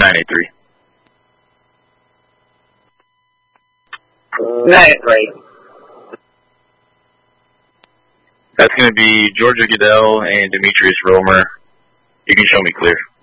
983. 983. That's going to be Georgia Goodell and Demetrius Romer. You can show me clear.